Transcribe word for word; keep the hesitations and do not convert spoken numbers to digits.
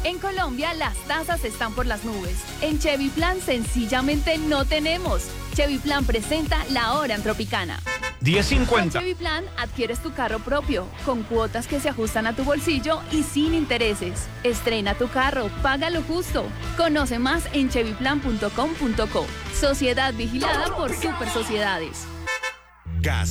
En Colombia las tasas están por las nubes. En Chevy Plan sencillamente no tenemos. Chevy Plan presenta la hora en Tropicana. diez cincuenta. Con Chevy Plan adquieres tu carro propio, con cuotas que se ajustan a tu bolsillo y sin intereses. Estrena tu carro, págalo justo. Conoce más en chevy plan punto com punto co. Sociedad vigilada por Super Sociedades. Gas